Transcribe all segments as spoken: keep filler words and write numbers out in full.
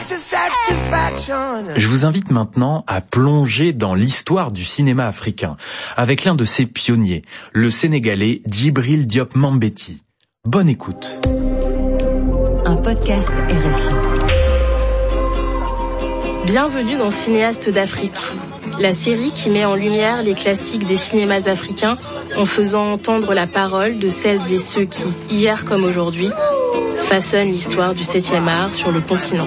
Je vous invite maintenant à plonger dans l'histoire du cinéma africain avec l'un de ses pionniers, le Sénégalais Djibril Diop Mambéty. Bonne écoute. Un podcast R F I. Bienvenue dans Cinéastes d'Afrique, la série qui met en lumière les classiques des cinémas africains en faisant entendre la parole de celles et ceux qui, hier comme aujourd'hui, façonnent l'histoire du septième art sur le continent.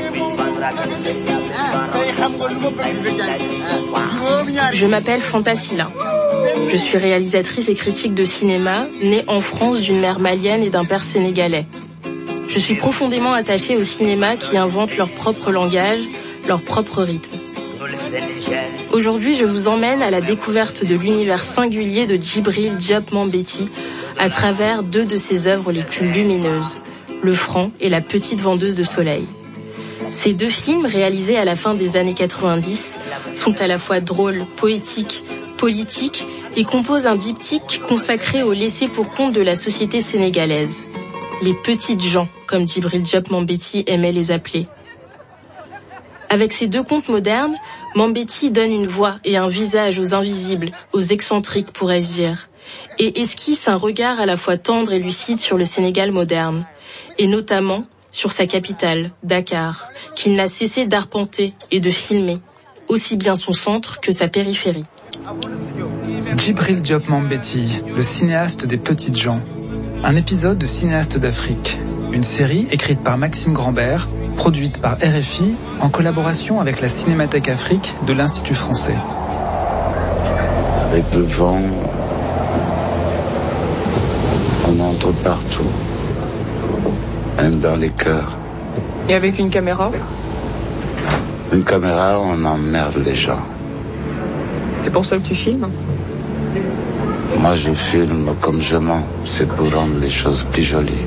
Je m'appelle Fanta Sylla. Je suis réalisatrice et critique de cinéma, née en France d'une mère malienne et d'un père sénégalais. Je suis profondément attachée au cinéma qui invente leur propre langage, leur propre rythme. Aujourd'hui, je vous emmène à la découverte de l'univers singulier de Djibril Diop Mambéty à travers deux de ses œuvres les plus lumineuses, Le Franc et La Petite Vendeuse de Soleil. Ces deux films, réalisés à la fin des années quatre-vingt-dix, sont à la fois drôles, poétiques, politiques et composent un diptyque consacré au laissé-pour-compte de la société sénégalaise. Les petites gens, comme Djibril Diop Mambéty aimait les appeler. Avec ces deux contes modernes, Mambéty donne une voix et un visage aux invisibles, aux excentriques pourrais-je dire, et esquisse un regard à la fois tendre et lucide sur le Sénégal moderne, et notamment sur sa capitale, Dakar, qu'il n'a cessé d'arpenter et de filmer, aussi bien son centre que sa périphérie. Djibril Diop Mambéty, le cinéaste des petites gens. Un épisode de Cinéastes d'Afrique, une série écrite par Maxime Grambert, produite par R F I en collaboration avec la Cinémathèque Afrique de l'Institut français. Avec le vent, on entre partout, même dans les cœurs. Et avec une caméra ? Une caméra, on emmerde les gens. C'est pour ça que tu filmes ? Moi, je filme comme je mens. C'est pour rendre les choses plus jolies.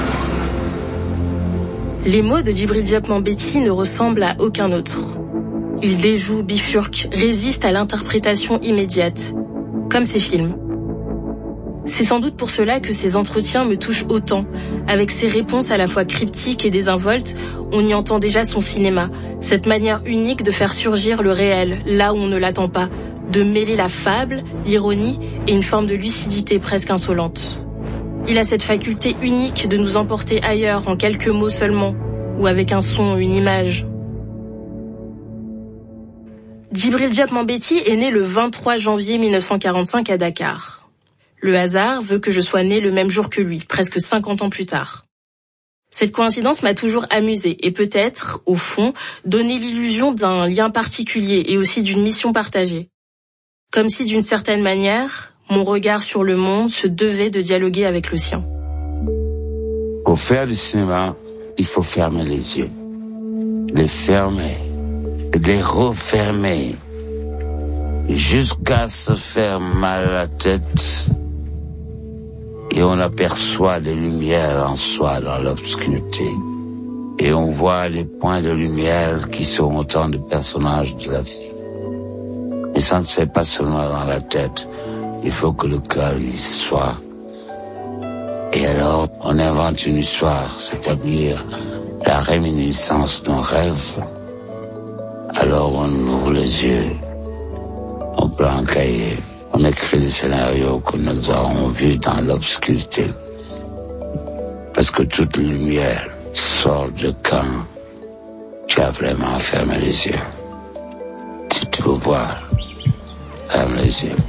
Les mots de Djibril Diop Mambéty ne ressemblent à aucun autre. Il déjoue, bifurque, résiste à l'interprétation immédiate, comme ses films. C'est sans doute pour cela que ses entretiens me touchent autant. Avec ses réponses à la fois cryptiques et désinvoltes, on y entend déjà son cinéma, cette manière unique de faire surgir le réel, là où on ne l'attend pas, de mêler la fable, l'ironie et une forme de lucidité presque insolente. Il a cette faculté unique de nous emporter ailleurs en quelques mots seulement, ou avec un son, une image. Djibril Diop Mambéty est né le vingt-trois janvier mille neuf cent quarante-cinq à Dakar. Le hasard veut que je sois née le même jour que lui, presque cinquante ans plus tard. Cette coïncidence m'a toujours amusée et peut-être, au fond, donné l'illusion d'un lien particulier et aussi d'une mission partagée. Comme si, d'une certaine manière, mon regard sur le monde se devait de dialoguer avec le sien. Pour faire du cinéma, il faut fermer les yeux. Les fermer. Et les refermer. Jusqu'à se faire mal à la tête. Et on aperçoit les lumières en soi dans l'obscurité. Et on voit les points de lumière qui sont autant de personnages de la vie. Et ça ne se fait pas seulement dans la tête. Il faut que le cœur y soit. Et alors, on invente une histoire, c'est-à-dire la réminiscence d'un rêve. Alors, on ouvre les yeux, on prend un cahier, on écrit les scénarios que nous avons vus dans l'obscurité. Parce que toute lumière sort de quand tu as vraiment fermé les yeux. Si tu veux voir, ferme les yeux.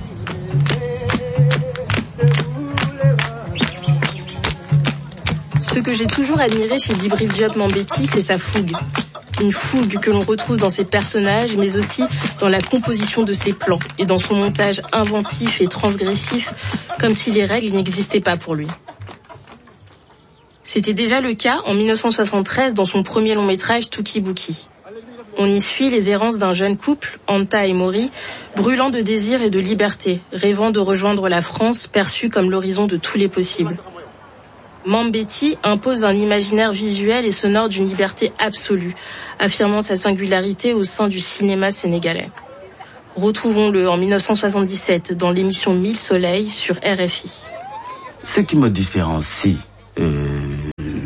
Ce que j'ai toujours admiré chez Djibril Diop Mambéty, c'est sa fougue. Une fougue que l'on retrouve dans ses personnages, mais aussi dans la composition de ses plans et dans son montage inventif et transgressif, comme si les règles n'existaient pas pour lui. C'était déjà le cas en mille neuf cent soixante-treize dans son premier long métrage Touki Bouki. On y suit les errances d'un jeune couple, Anta et Mori, brûlant de désir et de liberté, rêvant de rejoindre la France perçue comme l'horizon de tous les possibles. Mambéty impose un imaginaire visuel et sonore d'une liberté absolue, affirmant sa singularité au sein du cinéma sénégalais. Retrouvons-le en mille neuf cent soixante-dix-sept dans l'émission Mille Soleils sur R F I. Ce qui me différencie euh, de mes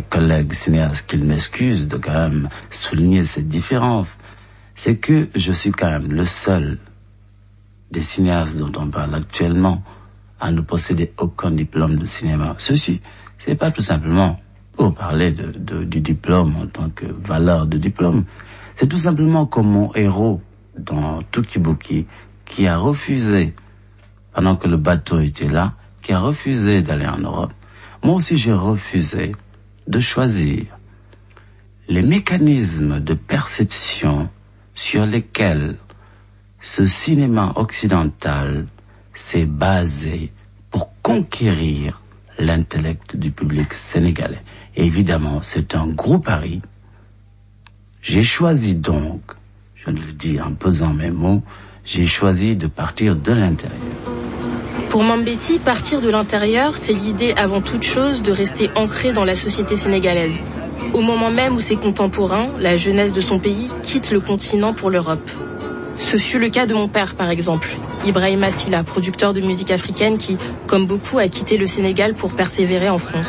collègues cinéastes qu'ils m'excusent de quand même souligner cette différence, c'est que je suis quand même le seul des cinéastes dont on parle actuellement à ne posséder aucun diplôme de cinéma. Ceci, c'est pas tout simplement pour parler de, de, du diplôme en tant que valeur de diplôme. C'est tout simplement comme mon héros dans Tukibuki, qui a refusé, pendant que le bateau était là, qui a refusé d'aller en Europe. Moi aussi, j'ai refusé de choisir les mécanismes de perception sur lesquels ce cinéma occidental s'est basé pour conquérir l'intellect du public sénégalais. Et évidemment, c'est un gros pari. J'ai choisi donc, je le dis en pesant mes mots, j'ai choisi de partir de l'intérieur. Pour Mambéty, partir de l'intérieur, c'est l'idée avant toute chose de rester ancré dans la société sénégalaise. Au moment même où ses contemporains, la jeunesse de son pays, quittent le continent pour l'Europe. Ce fut le cas de mon père, par exemple, Ibrahima Silla, producteur de musique africaine qui, comme beaucoup, a quitté le Sénégal pour persévérer en France.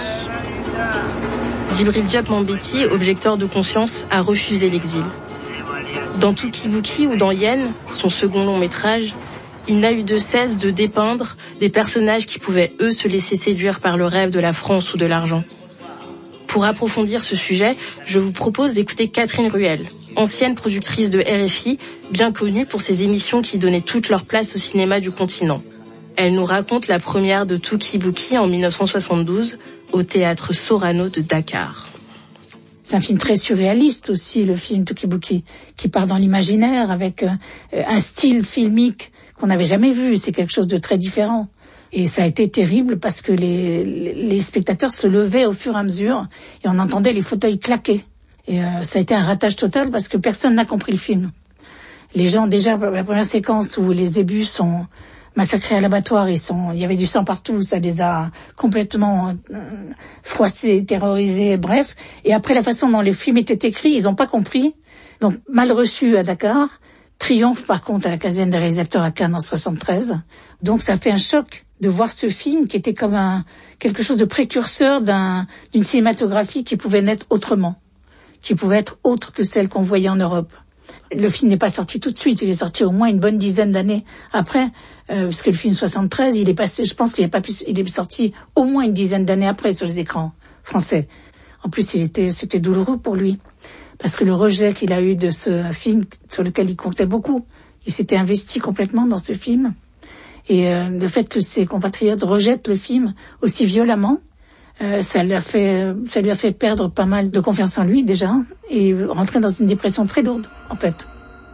Djibril Diop Mambéty, objecteur de conscience, a refusé l'exil. Dans Tukibuki ou dans Yen, son second long métrage, il n'a eu de cesse de dépeindre des personnages qui pouvaient, eux, se laisser séduire par le rêve de la France ou de l'argent. Pour approfondir ce sujet, je vous propose d'écouter Catherine Ruel, ancienne productrice de R F I, bien connue pour ses émissions qui donnaient toute leur place au cinéma du continent. Elle nous raconte la première de Tukibuki en dix-neuf cent soixante-douze au théâtre Sorano de Dakar. C'est un film très surréaliste aussi, le film Tukibuki, qui part dans l'imaginaire avec euh, un style filmique qu'on n'avait jamais vu. C'est quelque chose de très différent. Et ça a été terrible parce que les, les spectateurs se levaient au fur et à mesure et on entendait les fauteuils claquer. Et euh, ça a été un ratage total parce que personne n'a compris le film. Les gens, déjà, la première séquence où les zébus sont massacrés à l'abattoir, ils sont, il y avait du sang partout, ça les a complètement euh, froissés, terrorisés, bref. Et après, la façon dont le film était écrit, ils n'ont pas compris. Donc, mal reçu à Dakar. Triomphe, par contre, à la quinzaine des réalisateurs à Cannes en soixante-treize. Donc, ça fait un choc de voir ce film qui était comme un, quelque chose de précurseur d'un, d'une cinématographie qui pouvait naître autrement, qui pouvait être autre que celle qu'on voyait en Europe. Le film n'est pas sorti tout de suite, il est sorti au moins une bonne dizaine d'années après, euh, parce que le film soixante-treize, il est passé, je pense qu'il est pas pu, il est sorti au moins une dizaine d'années après sur les écrans français. En plus, il était, c'était douloureux pour lui, parce que le rejet qu'il a eu de ce film sur lequel il comptait beaucoup, il s'était investi complètement dans ce film, et euh, le fait que ses compatriotes rejettent le film aussi violemment, Euh, ça lui a fait, ça lui a fait perdre pas mal de confiance en lui déjà et rentrer dans une dépression très lourde en fait.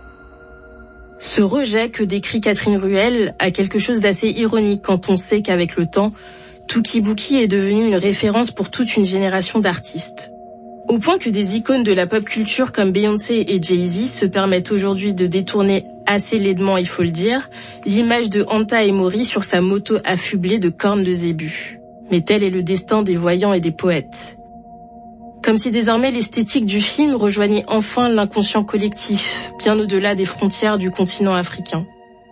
Ce rejet que décrit Catherine Ruel a quelque chose d'assez ironique quand on sait qu'avec le temps, Tukibuki est devenu une référence pour toute une génération d'artistes. Au point que des icônes de la pop culture comme Beyoncé et Jay-Z se permettent aujourd'hui de détourner assez laidement, il faut le dire, l'image de Anta Emory sur sa moto affublée de cornes de zébu. Mais tel est le destin des voyants et des poètes. Comme si désormais l'esthétique du film rejoignait enfin l'inconscient collectif, bien au-delà des frontières du continent africain.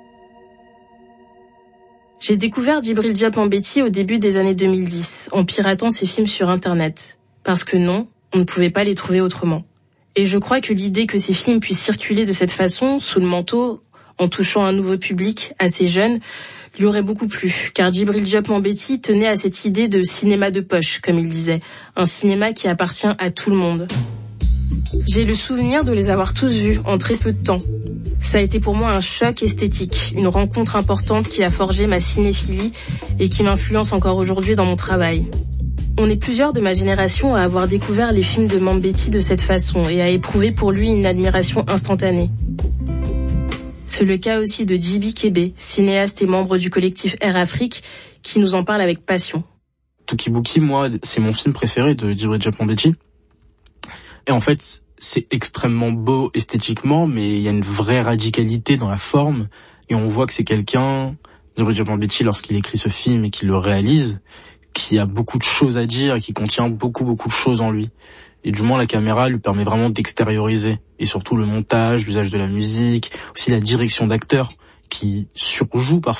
J'ai découvert Djibril Diop Mambéty au début des années deux mille dix, en piratant ses films sur Internet. Parce que non, on ne pouvait pas les trouver autrement. Et je crois que l'idée que ces films puissent circuler de cette façon, sous le manteau, en touchant un nouveau public assez jeune, lui aurait beaucoup plu, car Djibril Diop Mambéty tenait à cette idée de cinéma de poche, comme il disait, un cinéma qui appartient à tout le monde. J'ai le souvenir de les avoir tous vus en très peu de temps. Ça a été pour moi un choc esthétique, une rencontre importante qui a forgé ma cinéphilie et qui m'influence encore aujourd'hui dans mon travail. On est plusieurs de ma génération à avoir découvert les films de Mambéty de cette façon et à éprouver pour lui une admiration instantanée. C'est le cas aussi de Djiby Kébé, cinéaste et membre du collectif Air Afrique, qui nous en parle avec passion. Tukibuki, moi, c'est mon film préféré de Djibril Diop Mambéty. Et en fait, c'est extrêmement beau esthétiquement, mais il y a une vraie radicalité dans la forme. Et on voit que c'est quelqu'un, Djibril Diop Mambéty, lorsqu'il écrit ce film et qu'il le réalise, qui a beaucoup de choses à dire et qui contient beaucoup, beaucoup de choses en lui. Et du moins, la caméra lui permet vraiment d'extérioriser. Et surtout le montage, l'usage de la musique, aussi la direction d'acteur qui surjoue parfois.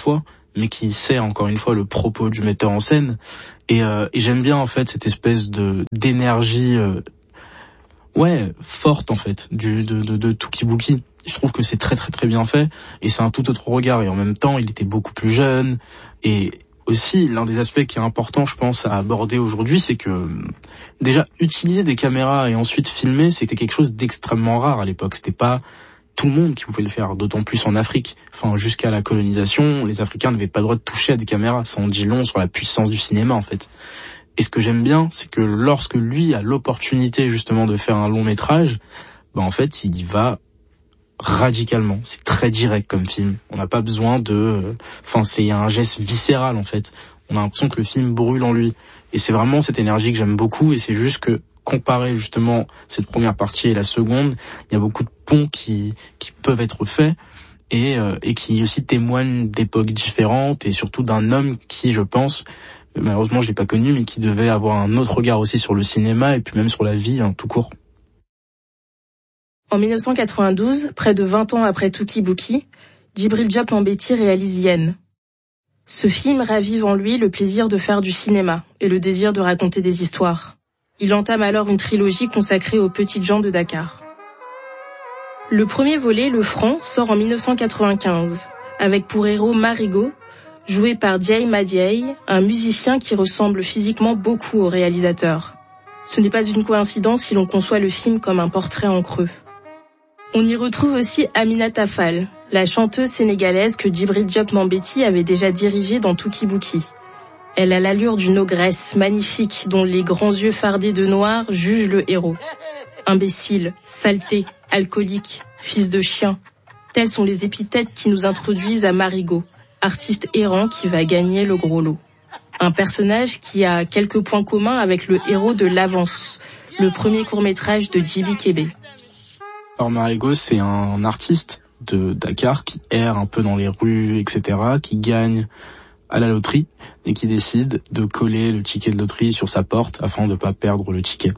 mais qui sert encore une fois le propos du metteur en scène. Et, euh, et j'aime bien en fait cette espèce de d'énergie, euh, ouais, forte en fait du de de, de Touki-Bouki. Je trouve que c'est très très très bien fait et c'est un tout autre regard. Et en même temps, il était beaucoup plus jeune. Et aussi, l'un des aspects qui est important, je pense, à aborder aujourd'hui, c'est que déjà utiliser des caméras et ensuite filmer, c'était quelque chose d'extrêmement rare à l'époque. C'était pas tout le monde qui pouvait le faire, d'autant plus en Afrique. Enfin, jusqu'à la colonisation, les Africains n'avaient pas le droit de toucher à des caméras. Ça en dit long sur la puissance du cinéma, en fait. Et ce que j'aime bien, c'est que lorsque lui a l'opportunité, justement, de faire un long métrage, bah, en fait, il y va radicalement. C'est très direct comme film. On n'a pas besoin de... Enfin, c'est un geste viscéral, en fait. On a l'impression que le film brûle en lui. Et c'est vraiment cette énergie que j'aime beaucoup. Et c'est juste que, comparer justement cette première partie et la seconde, il y a beaucoup de ponts qui qui peuvent être faits et euh, et qui aussi témoignent d'époques différentes et surtout d'un homme qui, je pense, malheureusement je l'ai pas connu, mais qui devait avoir un autre regard aussi sur le cinéma et puis même sur la vie hein, tout court. En dix-neuf cent quatre-vingt-douze, près de vingt ans après Touki-Bouki, Djibril Diop Mambéty réalise Yen. Ce film ravive en lui le plaisir de faire du cinéma et le désir de raconter des histoires. Il entame alors une trilogie consacrée aux petites gens de Dakar. Le premier volet, Le Franc, sort en dix-neuf cent quatre-vingt-quinze, avec pour héros Marigot, joué par Diaye Madiaye, un musicien qui ressemble physiquement beaucoup au réalisateur. Ce n'est pas une coïncidence si l'on conçoit le film comme un portrait en creux. On y retrouve aussi Aminata Fall, la chanteuse sénégalaise que Djibril Diop Mambéty avait déjà dirigée dans Touki-Bouki. Elle a l'allure d'une ogresse magnifique dont les grands yeux fardés de noir jugent le héros. Imbécile, saleté, alcoolique, fils de chien. Telles sont les épithètes qui nous introduisent à Marigot, artiste errant qui va gagner le gros lot. Un personnage qui a quelques points communs avec le héros de L'Avance, le premier court-métrage de Djiby Kébé. Alors Marigot, c'est un artiste de Dakar qui erre un peu dans les rues, et cetera, qui gagne à la loterie et qui décide de coller le ticket de loterie sur sa porte afin de pas perdre le ticket.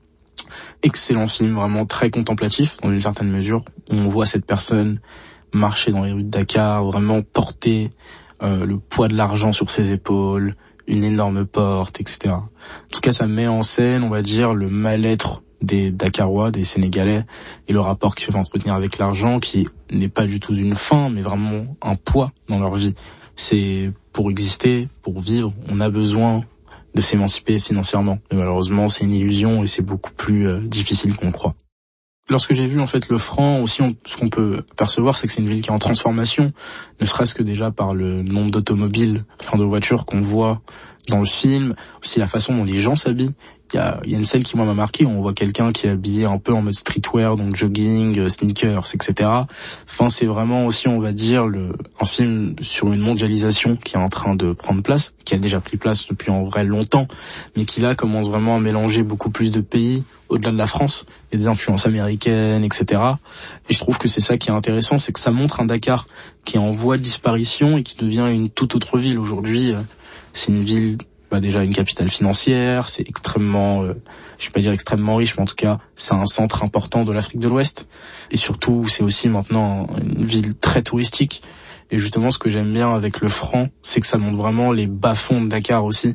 Excellent film, vraiment très contemplatif dans une certaine mesure. On voit cette personne marcher dans les rues de Dakar, vraiment porter euh, le poids de l'argent sur ses épaules, une énorme porte, et cetera. En tout cas, ça met en scène, on va dire, le mal-être des Dakarois, des Sénégalais, et le rapport qu'ils peuvent entretenir avec l'argent, qui n'est pas du tout une fin, mais vraiment un poids dans leur vie. C'est pour exister, pour vivre, on a besoin de s'émanciper financièrement. Mais malheureusement, c'est une illusion et c'est beaucoup plus euh, difficile qu'on le croit. Lorsque j'ai vu en fait Le Franc, aussi on, ce qu'on peut percevoir, c'est que c'est une ville qui est en transformation, ne serait-ce que déjà par le nombre d'automobiles, enfin de voitures qu'on voit dans le film, aussi la façon dont les gens s'habillent. Il y a, il y a une scène qui moi m'a marqué, on voit quelqu'un qui est habillé un peu en mode streetwear, donc jogging, sneakers, et cetera. Enfin, c'est vraiment aussi, on va dire, le, un film sur une mondialisation qui est en train de prendre place, qui a déjà pris place depuis en vrai longtemps, mais qui là commence vraiment à mélanger beaucoup plus de pays au-delà de la France. Il y a des influences américaines, et cetera. Et je trouve que c'est ça qui est intéressant, c'est que ça montre un Dakar qui est en voie de disparition et qui devient une toute autre ville. Aujourd'hui, c'est une ville... Bah déjà une capitale financière, c'est extrêmement, euh, je vais pas dire extrêmement riche, mais en tout cas c'est un centre important de l'Afrique de l'Ouest. Et surtout c'est aussi maintenant une ville très touristique. Et justement ce que j'aime bien avec Le Franc, c'est que ça montre vraiment les bas-fonds de Dakar aussi.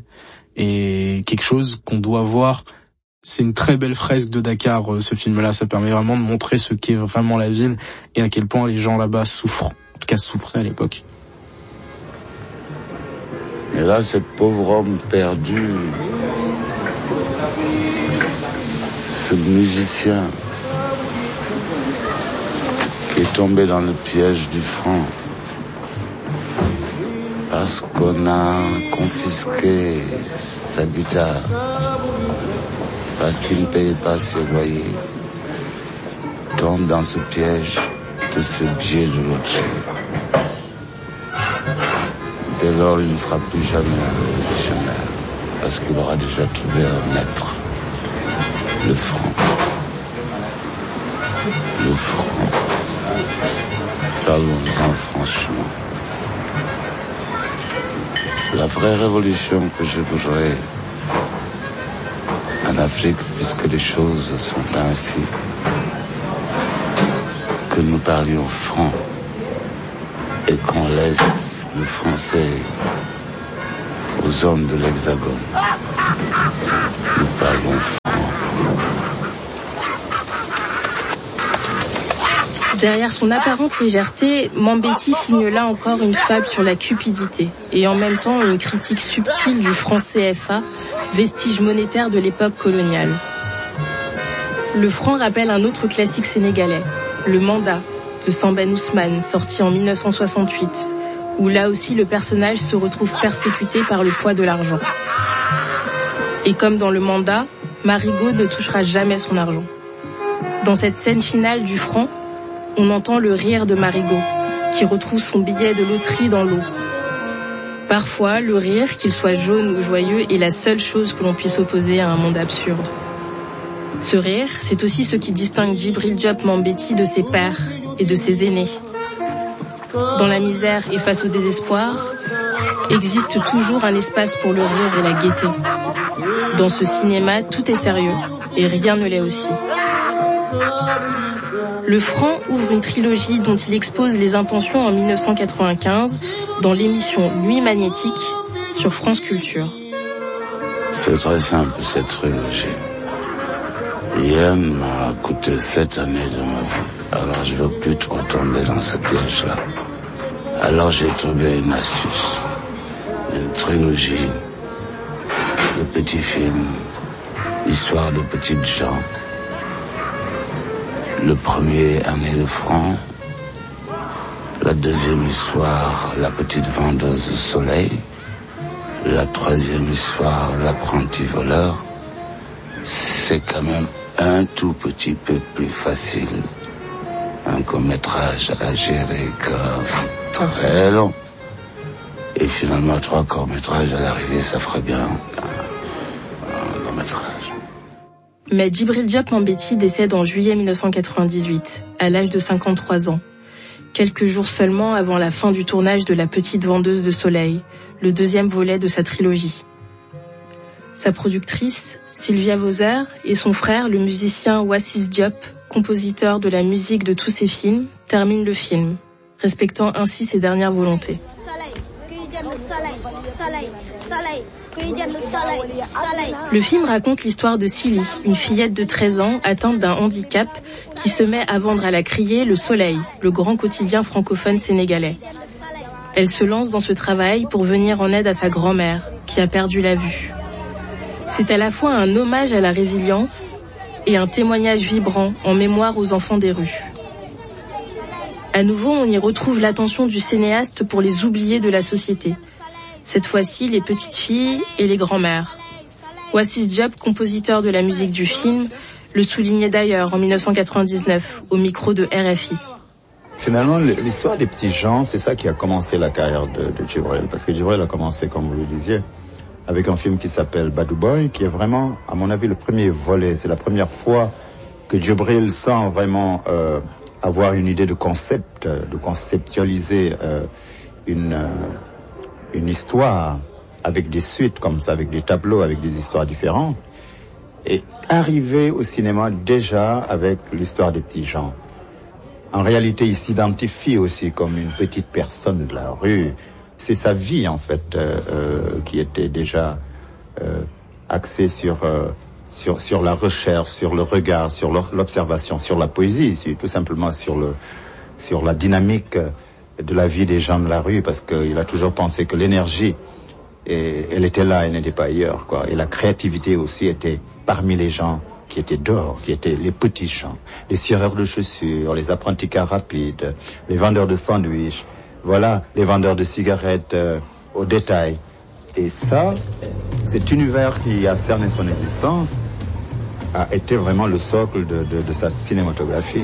Et quelque chose qu'on doit voir, c'est une très belle fresque de Dakar, euh, ce film-là. Ça permet vraiment de montrer ce qu'est vraiment la ville et à quel point les gens là-bas souffrent, en tout cas souffraient à l'époque. Et là, ce pauvre homme perdu, ce musicien qui est tombé dans le piège du franc, parce qu'on a confisqué sa guitare, parce qu'il ne payait pas ses loyers, tombe dans ce piège de ce biais de loterie. Dès lors, il ne sera plus jamais un révolutionnaire, parce qu'il aura déjà trouvé un maître, le franc. Le franc. Parlons-en franchement. La vraie révolution que je voudrais en Afrique, puisque les choses sont ainsi, que nous parlions franc et qu'on laisse le français aux hommes de l'Hexagone. Nous parlons franc. Derrière son apparente légèreté, Mambéty signe là encore une fable sur la cupidité et en même temps une critique subtile du franc C F A, vestige monétaire de l'époque coloniale. Le franc rappelle un autre classique sénégalais, Le Mandat, de Sambène Ousmane, sorti en mille neuf cent soixante-huit, où là aussi le personnage se retrouve persécuté par le poids de l'argent. Et comme dans Le Mandat, Marigot ne touchera jamais son argent. Dans cette scène finale du franc, on entend le rire de Marigot, qui retrouve son billet de loterie dans l'eau. Parfois, le rire, qu'il soit jaune ou joyeux, est la seule chose que l'on puisse opposer à un monde absurde. Ce rire, c'est aussi ce qui distingue Djibril Diop Mambéty de ses pères et de ses aînés. Dans la misère et face au désespoir, existe toujours un espace pour le rire et la gaieté. Dans ce cinéma, tout est sérieux, et rien ne l'est aussi. Le franc ouvre une trilogie dont il expose les intentions en mille neuf cent quatre-vingt-quinze dans l'émission Nuit magnétique sur France Culture. C'est très simple, cette trilogie. Yann m'a coûté sept années de ma vie. Alors je veux plus trop tomber dans ce piège-là. Alors j'ai trouvé une astuce. Une trilogie de petits films, histoire de petites gens. Le premier, Année de francs. La deuxième histoire, La petite vendeuse de soleil. La troisième histoire, L'apprenti voleur. C'est quand même un tout petit peu plus facile. Un court-métrage à gérer que très long. Et finalement, trois courts-métrages à l'arrivée, ça ferait bien un, un long-métrage. Mais Djibril Diop Mambéty décède en juillet mille neuf cent quatre-vingt-dix-huit, à l'âge de cinquante-trois ans. Quelques jours seulement avant la fin du tournage de La petite vendeuse de soleil, le deuxième volet de sa trilogie. Sa productrice, Sylvia Vauzer, et son frère, le musicien Wassis Diop, compositeur de la musique de tous ses films, terminent le film, respectant ainsi ses dernières volontés. Le film raconte l'histoire de Silly, une fillette de treize ans atteinte d'un handicap qui se met à vendre à la criée Le Soleil, le grand quotidien francophone sénégalais. Elle se lance dans ce travail pour venir en aide à sa grand-mère, qui a perdu la vue. C'est à la fois un hommage à la résilience et un témoignage vibrant en mémoire aux enfants des rues. À nouveau, on y retrouve l'attention du cinéaste pour les oubliés de la société. Cette fois-ci, les petites filles et les grands-mères. Wassis Diop, compositeur de la musique du film, le soulignait d'ailleurs en mille neuf cent quatre-vingt-dix-neuf au micro de R F I. Finalement, l'histoire des petits gens, c'est ça qui a commencé la carrière de, de Djibril. Parce que Djibril a commencé, comme vous le disiez, avec un film qui s'appelle Badou Boy, qui est vraiment, à mon avis, le premier volet. C'est la première fois que Djibril sent vraiment euh, avoir une idée de concept, de conceptualiser euh, une, euh, une histoire avec des suites comme ça, avec des tableaux, avec des histoires différentes. Et arriver au cinéma déjà avec l'histoire des petits gens. En réalité, il s'identifie aussi comme une petite personne de la rue. C'est sa vie, en fait, euh, euh, qui était déjà euh, axée sur, euh, sur, sur la recherche, sur le regard, sur l'observation, sur la poésie, sur, tout simplement sur, le, sur la dynamique de la vie des gens de la rue, parce qu'il a toujours pensé que l'énergie, et, elle était là, elle n'était pas ailleurs, quoi. Et la créativité aussi était parmi les gens qui étaient dehors, qui étaient les petits gens, les cireurs de chaussures, les apprentis cars rapides, les vendeurs de sandwichs, voilà, les vendeurs de cigarettes euh, au détail. Et ça, cet univers qui a cerné son existence a été vraiment le socle de, de, de sa cinématographie.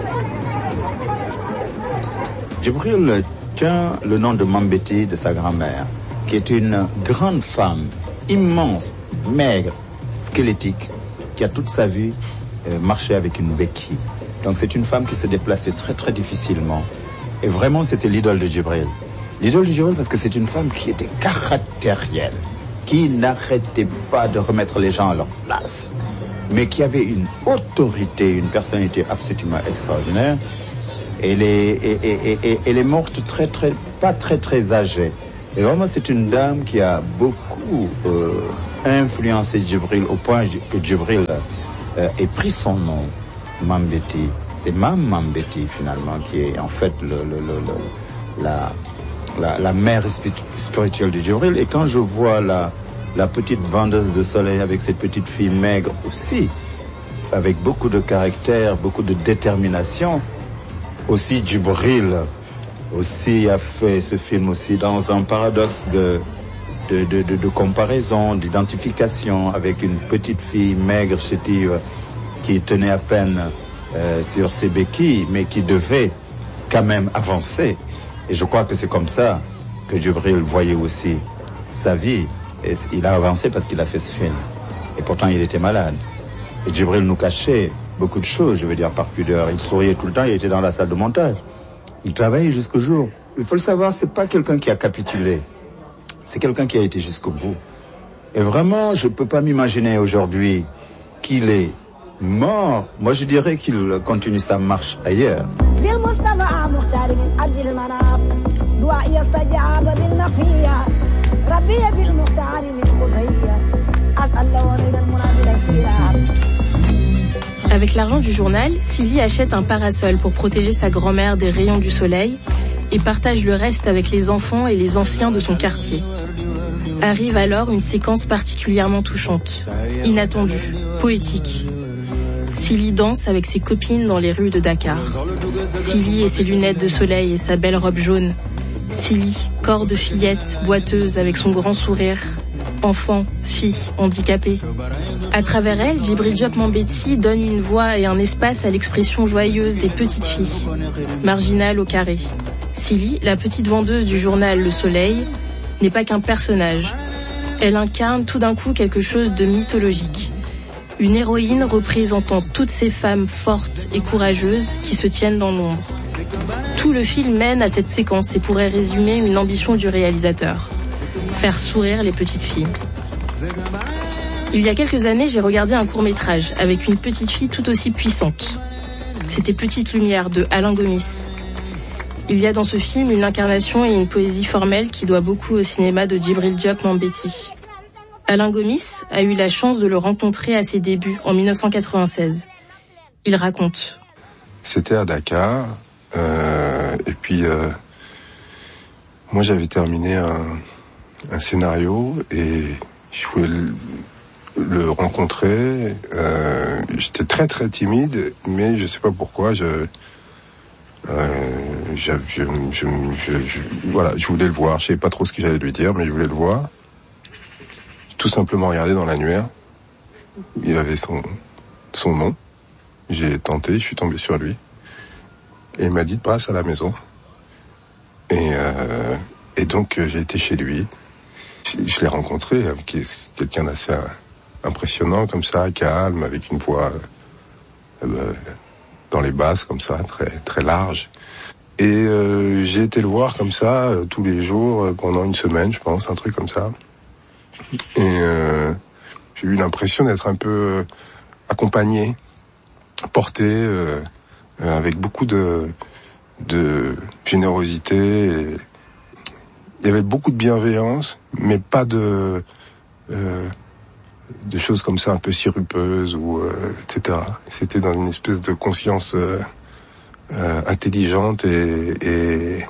Djibril tient le nom de Mambéty de sa grand-mère, qui est une grande femme, immense, maigre, squelettique, qui a toute sa vie euh, marché avec une béquille. Donc c'est une femme qui se déplaçait très très difficilement. Et vraiment c'était l'idole de Djibril. L'idole de Djibril parce que c'est une femme qui était caractérielle, qui n'arrêtait pas de remettre les gens à leur place, mais qui avait une autorité, une personnalité absolument extraordinaire. Elle est, et, et, et, elle est morte très, très, pas très, très âgée. Et vraiment, c'est une dame qui a beaucoup euh, influencé Djibril au point que Djibril euh, ait pris son nom, Mambéty. C'est Mam Mambéty, finalement, qui est en fait le, le, le, le, la, la, la mère spirituelle de Djibril. Et quand je vois la, la petite vendeuse de soleil avec cette petite fille maigre aussi, avec beaucoup de caractère, beaucoup de détermination, aussi Djibril aussi a fait ce film aussi dans un paradoxe de, de, de, de, de comparaison, d'identification avec une petite fille maigre, chétive, qui tenait à peine euh, sur ses béquilles, mais qui devait quand même avancer. Et je crois que c'est comme ça que Djibril voyait aussi sa vie. Et il a avancé parce qu'il a fait ce film. Et pourtant, il était malade. Et Djibril nous cachait beaucoup de choses, je veux dire, par pudeur. Il souriait tout le temps, il était dans la salle de montage. Il travaillait jusqu'au jour. Il faut le savoir, c'est pas quelqu'un qui a capitulé. C'est quelqu'un qui a été jusqu'au bout. Et vraiment, je peux pas m'imaginer aujourd'hui qu'il est mort. Moi, je dirais qu'il continue sa marche ailleurs. Avec l'argent du journal, Silly achète un parasol pour protéger sa grand-mère des rayons du soleil et partage le reste avec les enfants et les anciens de son quartier. Arrive alors une séquence particulièrement touchante, inattendue, poétique. Silly danse avec ses copines dans les rues de Dakar. Silly et ses lunettes de soleil et sa belle robe jaune. Silly, corps de fillette, boiteuse avec son grand sourire. Enfant, fille, handicapée. À travers elle, Djibril Diop Mambéty donne une voix et un espace à l'expression joyeuse des petites filles, marginales au carré. Silly, la petite vendeuse du journal Le Soleil, n'est pas qu'un personnage. Elle incarne tout d'un coup quelque chose de mythologique. Une héroïne représentant toutes ces femmes fortes et courageuses qui se tiennent dans l'ombre. Tout le film mène à cette séquence et pourrait résumer une ambition du réalisateur. Faire sourire les petites filles. Il y a quelques années, j'ai regardé un court-métrage avec une petite fille tout aussi puissante. C'était Petite Lumière de Alain Gomis. Il y a dans ce film une incarnation et une poésie formelle qui doit beaucoup au cinéma de Djibril Diop Mambéty. Alain Gomis a eu la chance de le rencontrer à ses débuts en dix-neuf cent quatre-vingt-seize. Il raconte. C'était à Dakar, euh, et puis euh, moi j'avais terminé un, un scénario et je voulais le, le rencontrer. Euh, j'étais très très timide, mais je sais pas pourquoi je euh, je, je, je, je, je voilà, je voulais le voir. Je savais pas trop ce que j'allais lui dire, mais je voulais le voir. Tout simplement regardé dans l'annuaire. Il avait son son nom. J'ai tenté, je suis tombé sur lui. Et il m'a dit de passe à la maison. Et euh, et donc j'ai été chez lui. Je, je l'ai rencontré, qui est quelqu'un d'assez impressionnant comme ça, calme, avec une voix euh, dans les basses comme ça, très très large. Et euh, j'ai été le voir comme ça euh, tous les jours euh, pendant une semaine, je pense, un truc comme ça. Et euh, j'ai eu l'impression d'être un peu euh, accompagné, porté, euh, euh, avec beaucoup de de générosité. Et il y avait beaucoup de bienveillance, mais pas de euh, de choses comme ça un peu sirupeuses ou euh, et cetera. C'était dans une espèce de conscience euh, euh, intelligente et, et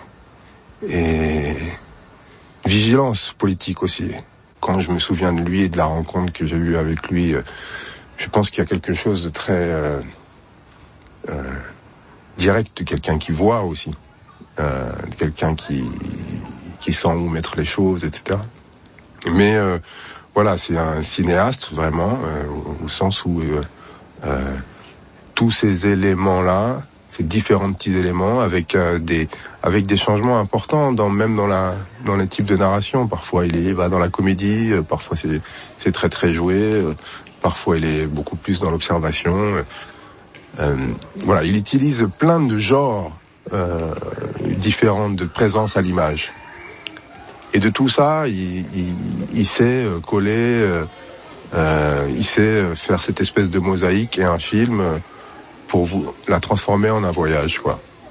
et vigilance politique aussi. Quand je me souviens de lui et de la rencontre que j'ai eue avec lui, euh, je pense qu'il y a quelque chose de très euh, euh, direct, de quelqu'un qui voit aussi, euh, de quelqu'un qui qui sent où mettre les choses, et cetera. Mais euh, voilà, c'est un cinéaste vraiment, euh, au, au sens où euh, euh, tous ces éléments-là, ces différents petits éléments, avec euh, des avec des changements importants, dans même dans la dans les types de narration. Parfois, il est va dans la comédie, euh, parfois c'est c'est très très joué, euh, parfois il est beaucoup plus dans l'observation. Euh, voilà, il utilise plein de genres euh, différents de présence à l'image. Et de tout ça, il, il, il sait coller, euh, euh, il sait faire cette espèce de mosaïque et un film pour vous la transformer en un voyage, quoi.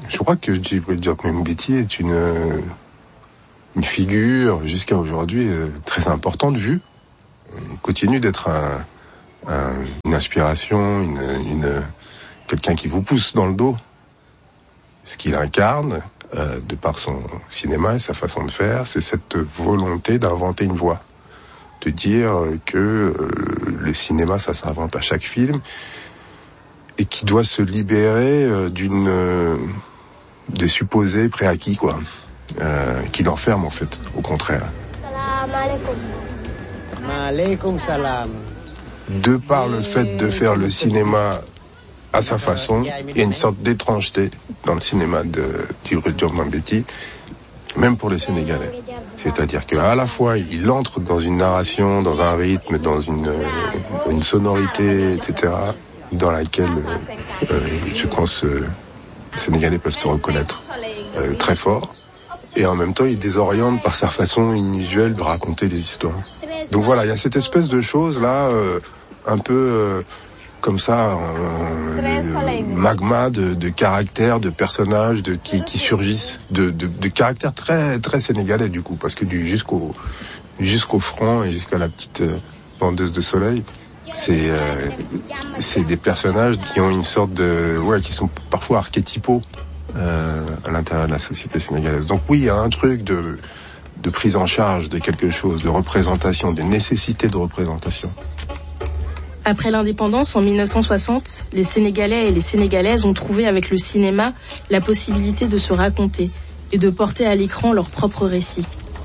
je crois que Djibril Diop Mambéty est une, une figure, jusqu'à aujourd'hui, très importante, vue. Il continue d'être un, un, une inspiration, une, une, quelqu'un qui vous pousse dans le dos. Ce qu'il incarne, euh, de par son cinéma et sa façon de faire, c'est cette volonté d'inventer une voix. De dire que euh, le cinéma, ça s'invente à chaque film, et qui doit se libérer euh, d'une euh, des supposés préacquis, quoi, euh, qui l'enferment en fait, au contraire. Salam alaikum. Alaikum salam. De par le fait de faire le cinéma à sa façon, il y a une sorte d'étrangeté dans le cinéma de Djibril Diop Mambéty, même pour les Sénégalais. C'est-à-dire qu'à la fois, il entre dans une narration, dans un rythme, dans une, euh, une sonorité, et cetera, dans laquelle, euh, euh, je pense, euh, les Sénégalais peuvent se reconnaître euh, très fort. Et en même temps, il désoriente par sa façon inusuelle de raconter des histoires. Donc voilà, il y a cette espèce de chose-là, euh, un peu... Euh, comme ça, euh, magma de, de caractères, de personnages, de qui, qui surgissent, de, de, de caractères très très sénégalais du coup, parce que du jusqu'au jusqu'au front et jusqu'à la petite euh, vendeuse de soleil, c'est euh, c'est des personnages qui ont une sorte de ouais, qui sont parfois archétypaux euh, à l'intérieur de la société sénégalaise. Donc oui, il y a un truc de de prise en charge de quelque chose, de représentation, des nécessités de représentation. Après l'indépendance, en mille neuf cent soixante, les Sénégalais et les Sénégalaises ont trouvé avec le cinéma la possibilité de se raconter et de porter à l'écran leur propre récit.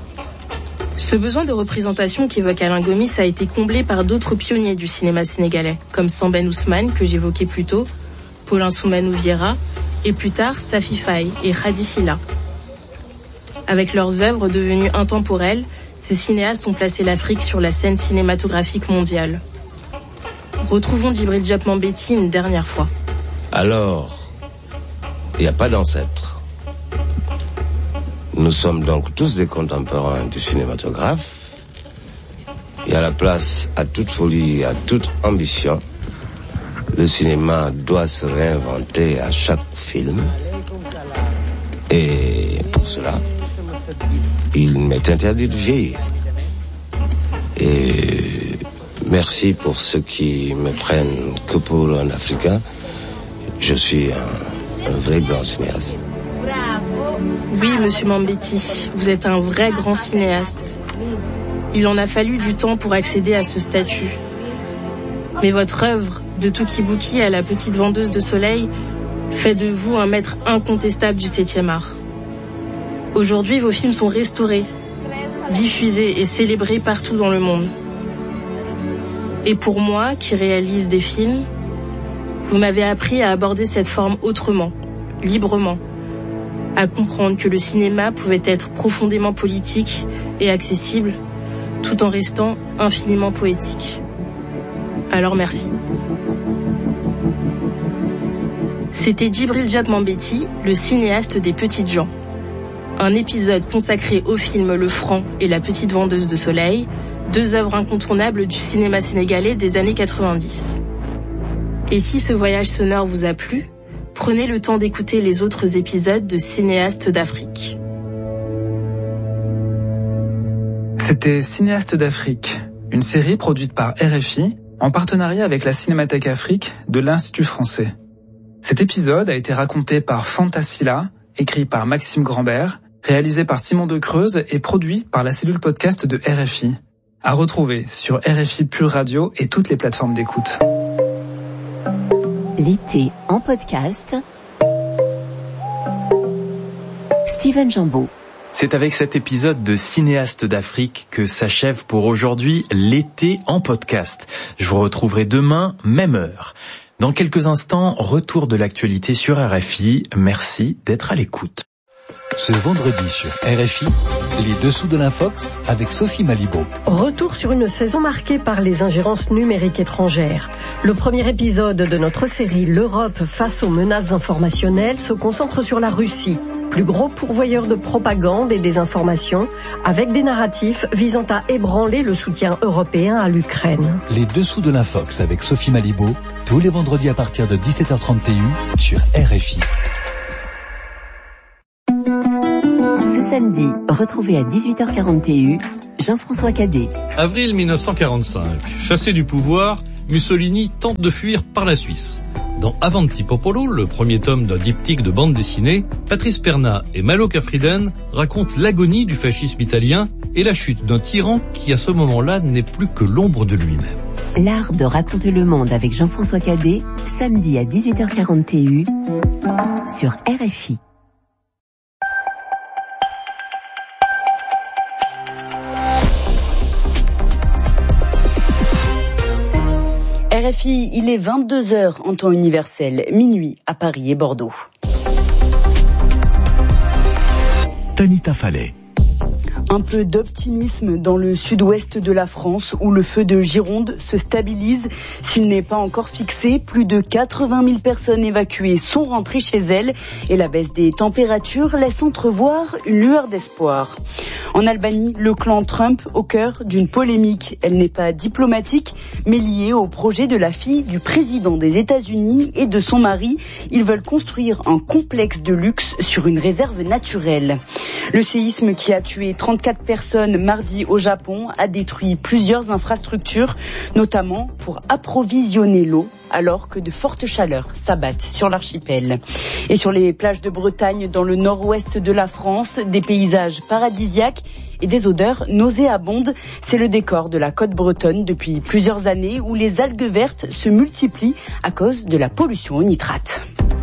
Ce besoin de représentation qu'évoque Alain Gomis a été comblé par d'autres pionniers du cinéma sénégalais, comme Sambène Ousmane, que j'évoquais plus tôt, Paulin Soumanou Vieira, et plus tard Safi Faye et Khady Silla. Avec leurs œuvres devenues intemporelles, ces cinéastes ont placé l'Afrique sur la scène cinématographique mondiale. Retrouvons Djibril Diop Mambéty une dernière fois. Alors, il n'y a pas d'ancêtre. Nous sommes donc tous des contemporains du cinématographe. Il y a la place à toute folie, à toute ambition. Le cinéma doit se réinventer à chaque film. Et pour cela, il m'est interdit de vieillir. Et merci pour ceux qui me prennent que pour un Africain. Je suis un, un vrai grand cinéaste. Oui, monsieur Mambéty, vous êtes un vrai grand cinéaste. Il en a fallu du temps pour accéder à ce statut. Mais votre œuvre, de Touki-Bouki à la petite vendeuse de soleil, fait de vous un maître incontestable du septième art. Aujourd'hui, vos films sont restaurés, diffusés et célébrés partout dans le monde. Et pour moi, qui réalise des films, vous m'avez appris à aborder cette forme autrement, librement, à comprendre que le cinéma pouvait être profondément politique et accessible, tout en restant infiniment poétique. Alors merci. C'était Djibril Diop Mambéty, le cinéaste des petites gens. Un épisode consacré au film Le Franc et la petite vendeuse de soleil, deux œuvres incontournables du cinéma sénégalais des années quatre-vingt-dix. Et si ce voyage sonore vous a plu, prenez le temps d'écouter les autres épisodes de Cinéastes d'Afrique. C'était Cinéastes d'Afrique, une série produite par R F I en partenariat avec la Cinémathèque Afrique de l'Institut français. Cet épisode a été raconté par Fanta Silla, écrit par Maxime Grambert, réalisé par Simon De Creuse et produit par la cellule podcast de R F I. À retrouver sur R F I Pure Radio et toutes les plateformes d'écoute. L'été en podcast. Steven Jambeau. C'est avec cet épisode de Cinéastes d'Afrique que s'achève pour aujourd'hui l'été en podcast. Je vous retrouverai demain, même heure. Dans quelques instants, retour de l'actualité sur R F I. Merci d'être à l'écoute. Ce vendredi sur R F I, les dessous de l'Infox avec Sophie Malibaud. Retour sur une saison marquée par les ingérences numériques étrangères. Le premier épisode de notre série L'Europe face aux menaces informationnelles se concentre sur la Russie, plus gros pourvoyeur de propagande et des informations, avec des narratifs visant à ébranler le soutien européen à l'Ukraine. Les dessous de l'Infox avec Sophie Malibaud, tous les vendredis à partir de dix-sept heures trente et un sur R F I. samedi, retrouvez à dix-huit heures quarante T U Jean-François Cadet. Avril mille neuf cent quarante-cinq. Chassé du pouvoir, Mussolini tente de fuir par la Suisse. Dans Avanti Popolo, le premier tome d'un diptyque de bande dessinée, Patrice Perna et Malo Kafriden racontent l'agonie du fascisme italien et la chute d'un tyran qui, à ce moment-là, n'est plus que l'ombre de lui-même. L'art de raconter le monde avec Jean-François Cadet, samedi à dix-huit heures quarante T U sur R F I. R F I, il est vingt-deux heures en temps universel, minuit à Paris et Bordeaux. Tanita Fallet. Un peu d'optimisme dans le sud-ouest de la France où le feu de Gironde se stabilise. S'il n'est pas encore fixé, plus de quatre-vingt mille personnes évacuées sont rentrées chez elles et la baisse des températures laisse entrevoir une lueur d'espoir. En Albanie, le clan Trump au cœur d'une polémique. Elle n'est pas diplomatique, mais liée au projet de la fille du président des États-Unis et de son mari. Ils veulent construire un complexe de luxe sur une réserve naturelle. Le séisme qui a tué trente-quatre personnes mardi au Japon a détruit plusieurs infrastructures, notamment pour approvisionner l'eau, alors que de fortes chaleurs s'abattent sur l'archipel. Et sur les plages de Bretagne, dans le nord-ouest de la France, des paysages paradisiaques et des odeurs nauséabondes. C'est le décor de la côte bretonne depuis plusieurs années où les algues vertes se multiplient à cause de la pollution au nitrate.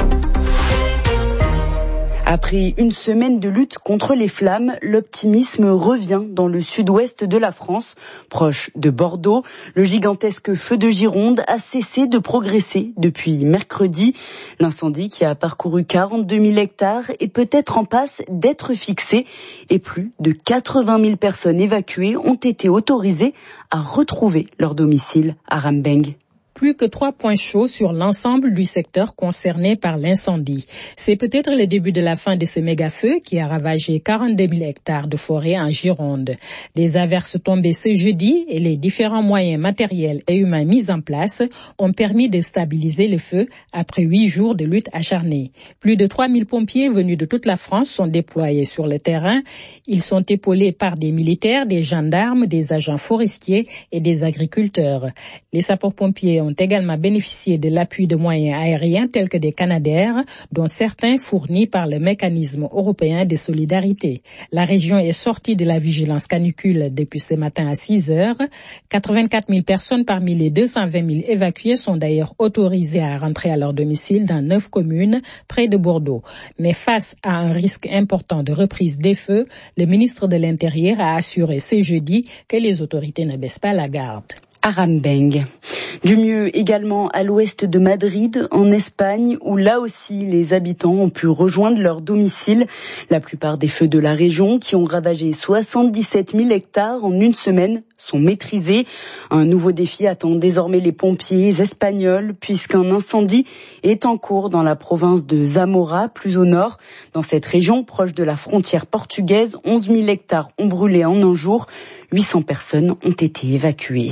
Après une semaine de lutte contre les flammes, l'optimisme revient dans le sud-ouest de la France, proche de Bordeaux. Le gigantesque feu de Gironde a cessé de progresser depuis mercredi. L'incendie qui a parcouru quarante-deux mille hectares est peut-être en passe d'être fixé et plus de quatre-vingt mille personnes évacuées ont été autorisées à retrouver leur domicile à Rambeng. Plus que trois points chauds sur l'ensemble du secteur concerné par l'incendie. C'est peut-être le début de la fin de ce méga-feu qui a ravagé quarante-deux mille hectares de forêt en Gironde. Les averses tombées ce jeudi et les différents moyens matériels et humains mis en place ont permis de stabiliser le feu après huit jours de lutte acharnée. Plus de trois mille pompiers venus de toute la France sont déployés sur le terrain. Ils sont épaulés par des militaires, des gendarmes, des agents forestiers et des agriculteurs. Les sapeurs-pompiers ont également bénéficié de l'appui de moyens aériens tels que des Canadair, dont certains fournis par le mécanisme européen de solidarité. La région est sortie de la vigilance canicule depuis ce matin à six heures. quatre-vingt-quatre mille personnes parmi les deux cent vingt mille évacuées sont d'ailleurs autorisées à rentrer à leur domicile dans neuf communes près de Bordeaux. Mais face à un risque important de reprise des feux, le ministre de l'Intérieur a assuré ce jeudi que les autorités ne baissent pas la garde. À Rambeng. Du mieux également à l'ouest de Madrid, en Espagne, où là aussi les habitants ont pu rejoindre leur domicile. La plupart des feux de la région, qui ont ravagé soixante-dix-sept mille hectares en une semaine, sont maîtrisés. Un nouveau défi attend désormais les pompiers espagnols, puisqu'un incendie est en cours dans la province de Zamora, plus au nord. Dans cette région, proche de la frontière portugaise, onze mille hectares ont brûlé en un jour. huit cents personnes ont été évacuées.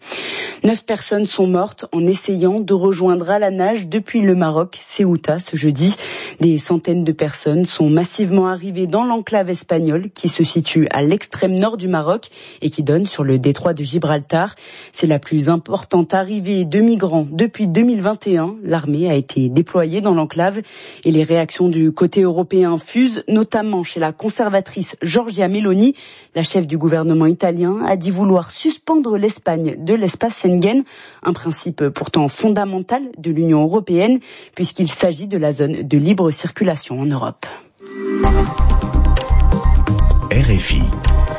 Neuf personnes sont mortes en essayant de rejoindre à la nage depuis le Maroc, Ceuta, ce jeudi. Des centaines de personnes sont massivement arrivées dans l'enclave espagnole qui se situe à l'extrême nord du Maroc et qui donne sur le détroit de Gibraltar. C'est la plus importante arrivée de migrants depuis deux mille vingt et un. L'armée a été déployée dans l'enclave et les réactions du côté européen fusent, notamment chez la conservatrice Giorgia Meloni. La chef du gouvernement italien a dit vouloir suspendre l'Espagne de l'espace Schengen, un principe pourtant fondamental de l'Union européenne puisqu'il s'agit de la zone de libre circulation en Europe. R F I.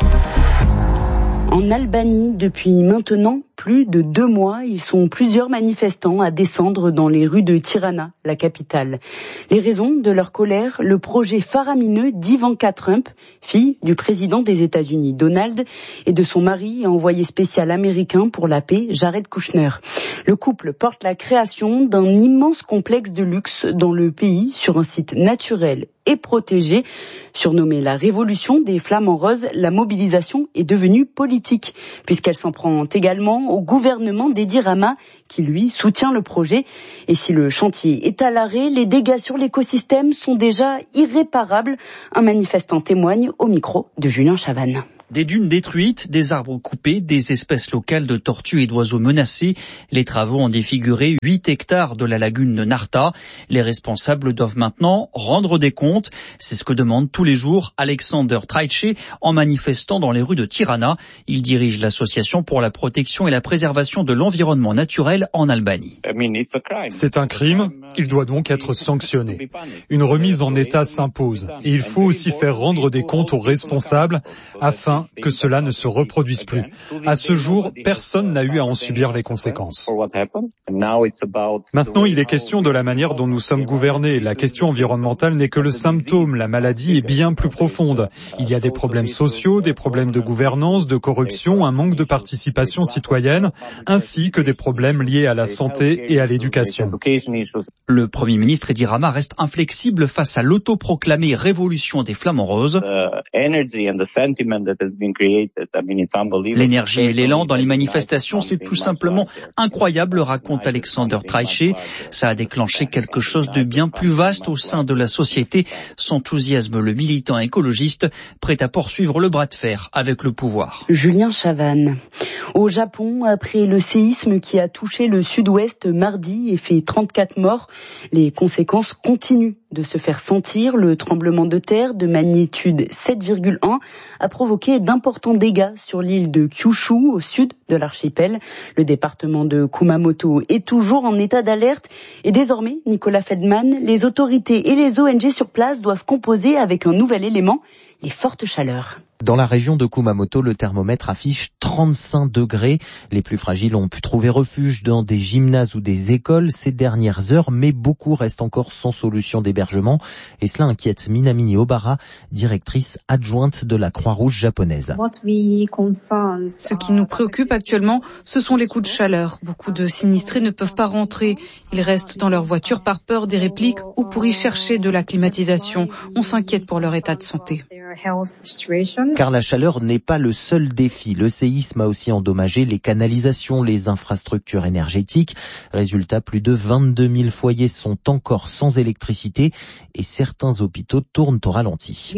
En Albanie, depuis maintenant plus de deux mois, ils sont plusieurs manifestants à descendre dans les rues de Tirana, la capitale. Les raisons de leur colère, le projet faramineux d'Ivanka Trump, fille du président des États-Unis Donald, et de son mari et envoyé spécial américain pour la paix, Jared Kushner. Le couple porte la création d'un immense complexe de luxe dans le pays sur un site naturel et protégé. Surnommée la révolution des flamants roses, la mobilisation est devenue politique, puisqu'elle s'en prend également au gouvernement d'Edi Rama, qui lui soutient le projet. Et si le chantier est à l'arrêt, les dégâts sur l'écosystème sont déjà irréparables. Un manifestant témoigne au micro de Julien Chavannes. Des dunes détruites, des arbres coupés, des espèces locales de tortues et d'oiseaux menacées. Les travaux ont défiguré huit hectares de la lagune de Narta. Les responsables doivent maintenant rendre des comptes. C'est ce que demande tous les jours Alexander Traiche en manifestant dans les rues de Tirana. Il dirige l'association pour la protection et la préservation de l'environnement naturel en Albanie. C'est un crime, il doit donc être sanctionné. Une remise en état s'impose et il faut aussi faire rendre des comptes aux responsables afin que cela ne se reproduise plus. À ce jour, personne n'a eu à en subir les conséquences. Maintenant, il est question de la manière dont nous sommes gouvernés. La question environnementale n'est que le symptôme. La maladie est bien plus profonde. Il y a des problèmes sociaux, des problèmes de gouvernance, de corruption, un manque de participation citoyenne, ainsi que des problèmes liés à la santé et à l'éducation. Le Premier ministre Edi Rama reste inflexible face à l'autoproclamée révolution des flamants roses. L'énergie et l'élan dans les manifestations, c'est tout simplement incroyable, raconte Alexander Traiche. Ça a déclenché quelque chose de bien plus vaste au sein de la société. S'enthousiasme le militant écologiste, prêt à poursuivre le bras de fer avec le pouvoir. Julien Chavannes. Au Japon, après le séisme qui a touché le sud-ouest mardi et fait trente-quatre morts, les conséquences continuent de se faire sentir. Le tremblement de terre de magnitude sept virgule un a provoqué d'importants dégâts sur l'île de Kyushu, au sud de l'archipel. Le département de Kumamoto est toujours en état d'alerte. Et désormais, Nicolas Feldman, les autorités et les O N G sur place doivent composer avec un nouvel élément, les fortes chaleurs. Dans la région de Kumamoto, le thermomètre affiche trente-cinq degrés. Les plus fragiles ont pu trouver refuge dans des gymnases ou des écoles ces dernières heures, mais beaucoup restent encore sans solution d'hébergement. Et cela inquiète Minamini Obara, directrice adjointe de la Croix-Rouge japonaise. Ce qui nous préoccupe actuellement, ce sont les coups de chaleur. Beaucoup de sinistrés ne peuvent pas rentrer. Ils restent dans leur voiture par peur des répliques ou pour y chercher de la climatisation. On s'inquiète pour leur état de santé. Car la chaleur n'est pas le seul défi. Le séisme a aussi endommagé les canalisations, les infrastructures énergétiques. Résultat, plus de vingt-deux mille foyers sont encore sans électricité et certains hôpitaux tournent au ralenti.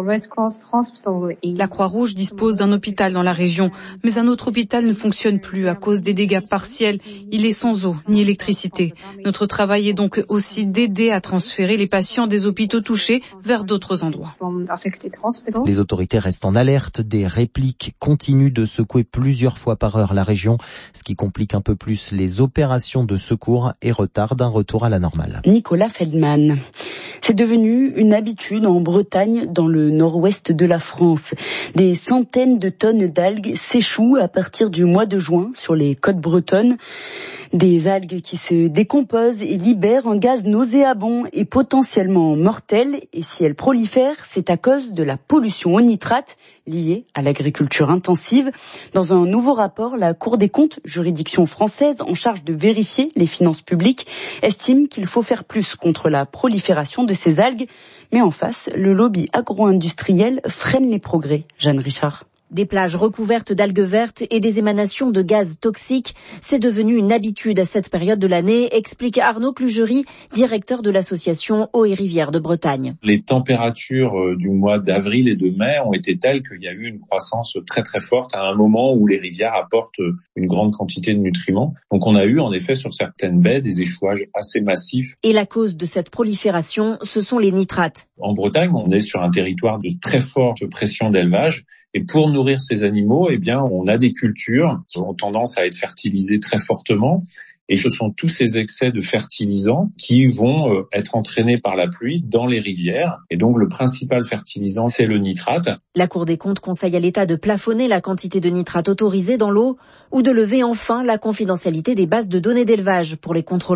La Croix-Rouge dispose d'un hôpital dans la région, mais un autre hôpital ne fonctionne plus à cause des dégâts partiels. Il est sans eau ni électricité. Notre travail est donc aussi d'aider à transférer les patients des hôpitaux touchés vers d'autres endroits. Les autorités restent en alerte. Des répliques continuent de secouer plusieurs fois par heure la région, ce qui complique un peu plus les opérations de secours et retarde un retour à la normale. Nicolas Feldman. C'est devenu une habitude en Bretagne, dans le nord-ouest de la France. Des centaines de tonnes d'algues s'échouent à partir du mois de juin sur les côtes bretonnes. Des algues qui se décomposent et libèrent un gaz nauséabond et potentiellement mortel. Et si elles prolifèrent, c'est à cause de la pollution au nitrate liée à l'agriculture intensive. Dans un nouveau rapport, la Cour des comptes, juridiction française en charge de vérifier les finances publiques, estime qu'il faut faire plus contre la prolifération de ces algues. Mais en face, le lobby agro-industriel freine les progrès. Jeanne Richard. Des plages recouvertes d'algues vertes et des émanations de gaz toxiques, c'est devenu une habitude à cette période de l'année, explique Arnaud Clugerie, directeur de l'association Eau et Rivières de Bretagne. Les températures du mois d'avril et de mai ont été telles qu'il y a eu une croissance très très forte à un moment où les rivières apportent une grande quantité de nutriments. Donc on a eu en effet sur certaines baies des échouages assez massifs. Et la cause de cette prolifération, ce sont les nitrates. En Bretagne, on est sur un territoire de très forte pression d'élevage. Et pour nourrir ces animaux, eh bien, on a des cultures qui ont tendance à être fertilisées très fortement. Et ce sont tous ces excès de fertilisants qui vont être entraînés par la pluie dans les rivières. Et donc, le principal fertilisant, c'est le nitrate. La Cour des comptes conseille à l'État de plafonner la quantité de nitrate autorisée dans l'eau ou de lever enfin la confidentialité des bases de données d'élevage pour les contrôleurs.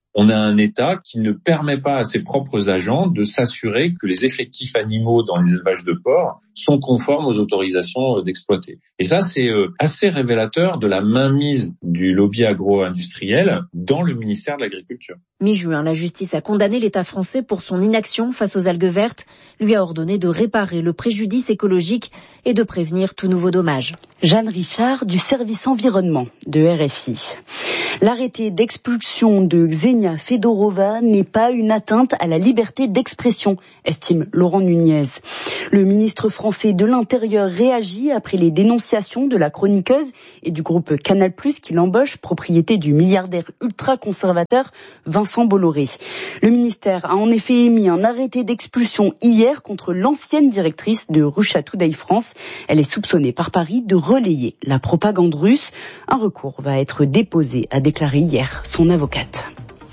on a un État qui ne permet pas à ses propres agents de s'assurer que les effectifs animaux dans les élevages de porcs sont conformes aux autorisations d'exploiter. Et ça, c'est assez révélateur de la mainmise du lobby agro-industriel dans le ministère de l'Agriculture. Mi-juin, la justice a condamné l'État français pour son inaction face aux algues vertes, lui a ordonné de réparer le préjudice écologique et de prévenir tout nouveau dommage. Jeanne Richard du service environnement de R F I. L'arrêté d'expulsion de Ksenia Fedorova n'est pas une atteinte à la liberté d'expression, estime Laurent Nunez. Le ministre français de l'Intérieur réagit après les dénonciations de la chroniqueuse et du groupe Canal plus, qui l'embauche, propriété du milliardaire ultra-conservateur Vincent Bolloré. Le ministère a en effet émis un arrêté d'expulsion hier contre l'ancienne directrice de Russia Today France. Elle est soupçonnée par Paris de relayer la propagande russe. Un recours va être déposé, a déclaré hier son avocate.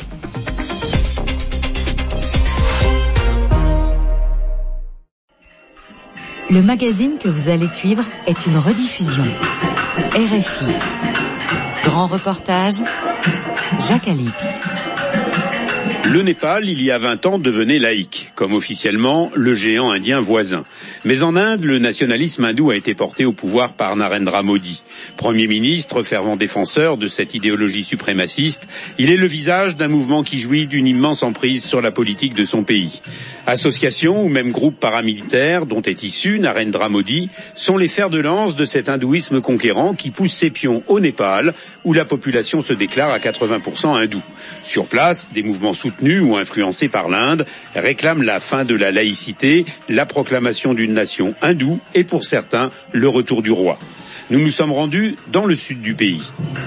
Le magazine que vous allez suivre est une rediffusion. R F I. Grand reportage, Jacques Alix. Le Népal, il y a vingt ans, devenait laïque, comme officiellement le géant indien voisin. Mais en Inde, le nationalisme hindou a été porté au pouvoir par Narendra Modi. Premier ministre, fervent défenseur de cette idéologie suprémaciste, il est le visage d'un mouvement qui jouit d'une immense emprise sur la politique de son pays. Associations ou même groupes paramilitaires dont est issu Narendra Modi sont les fers de lance de cet hindouisme conquérant qui pousse ses pions au Népal, où la population se déclare à quatre-vingts pour cent hindoue. Sur place, des mouvements soutenus ou influencés par l'Inde réclament la fin de la laïcité, la proclamation d'une nation hindoue et pour certains, le retour du roi. Nous nous sommes rendus dans le sud du pays.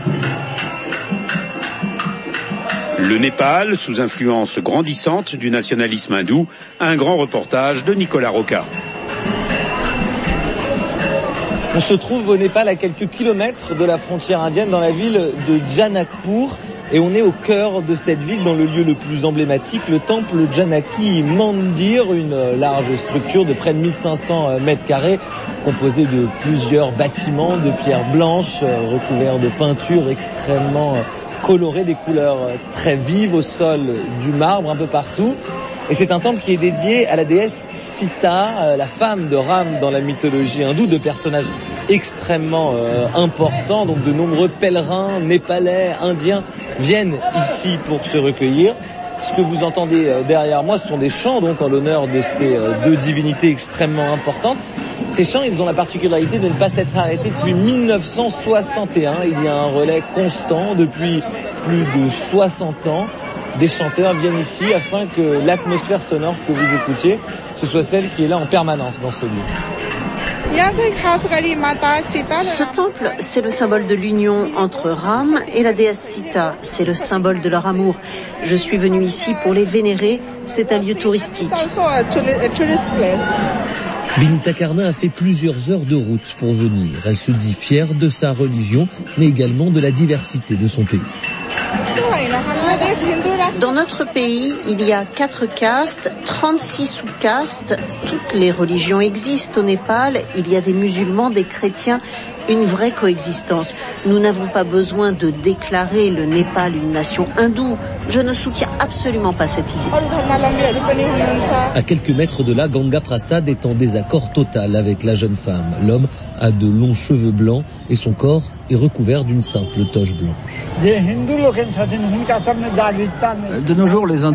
Le Népal, sous influence grandissante du nationalisme hindou, un grand reportage de Nicolas Roca. On se trouve au Népal à quelques kilomètres de la frontière indienne dans la ville de Janakpur. Et on est au cœur de cette ville, dans le lieu le plus emblématique, le temple Janaki Mandir, une large structure de près de mille cinq cents mètres carrés, composée de plusieurs bâtiments de pierre blanche, recouverts de peintures extrêmement colorées, des couleurs très vives au sol, du marbre un peu partout. Et c'est un temple qui est dédié à la déesse Sita, la femme de Ram dans la mythologie hindoue, de personnages extrêmement euh, importants. Donc de nombreux pèlerins népalais, indiens viennent ici pour se recueillir. Ce que vous entendez euh, derrière moi, ce sont des chants donc en l'honneur de ces euh, deux divinités extrêmement importantes. Ces chants, ils ont la particularité de ne pas s'être arrêtés depuis mille neuf cent soixante et un. Il y a un relais constant depuis plus de soixante ans. Des chanteurs viennent ici afin que l'atmosphère sonore que vous écoutiez, ce soit celle qui est là en permanence dans ce lieu. Ce temple, c'est le symbole de l'union entre Ram et la déesse Sita. C'est le symbole de leur amour. Je suis venue ici pour les vénérer. C'est un lieu touristique. Benita Karna a fait plusieurs heures de route pour venir. Elle se dit fière de sa religion, mais également de la diversité de son pays. Dans notre pays, il y a quatre castes, trente-six sous-castes. Toutes les religions existent au Népal. Il y a des musulmans, des chrétiens, une vraie coexistence. Nous n'avons pas besoin de déclarer le Népal une nation hindoue. Je ne soutiens absolument pas cette idée. À quelques mètres de là, Ganga Prasad est en désaccord total avec la jeune femme. L'homme a de longs cheveux blancs et son corps est recouvert d'une simple toge blanche. De nos jours, les